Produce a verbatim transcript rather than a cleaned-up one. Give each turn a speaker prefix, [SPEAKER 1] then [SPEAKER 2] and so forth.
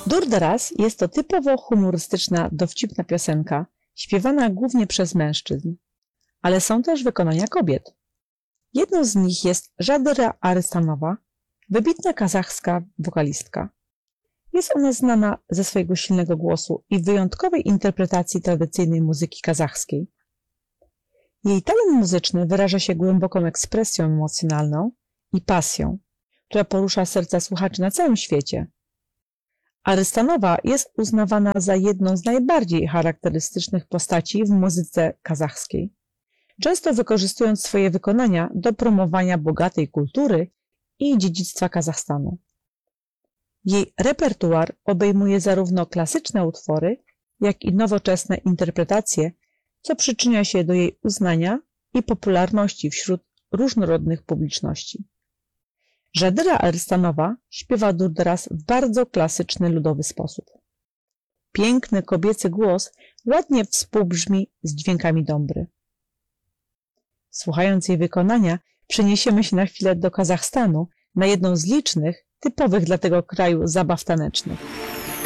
[SPEAKER 1] Dur-Daraz jest to typowo humorystyczna, dowcipna piosenka, śpiewana głównie przez mężczyzn, ale są też wykonania kobiet. Jedną z nich jest Żadyra Arystanowa, wybitna kazachska wokalistka. Jest ona znana ze swojego silnego głosu i wyjątkowej interpretacji tradycyjnej muzyki kazachskiej. Jej talent muzyczny wyraża się głęboką ekspresją emocjonalną i pasją, która porusza serca słuchaczy na całym świecie. Arystanowa jest uznawana za jedną z najbardziej charakterystycznych postaci w muzyce kazachskiej, często wykorzystując swoje wykonania do promowania bogatej kultury i dziedzictwa Kazachstanu. Jej repertuar obejmuje zarówno klasyczne utwory, jak i nowoczesne interpretacje, co przyczynia się do jej uznania i popularności wśród różnorodnych publiczności. Żadyra Arystanowa śpiewa Dur-Daraz w bardzo klasyczny, ludowy sposób. Piękny kobiecy głos ładnie współbrzmi z dźwiękami dąbry. Słuchając jej wykonania, przeniesiemy się na chwilę do Kazachstanu, na jedną z licznych, typowych dla tego kraju zabaw tanecznych.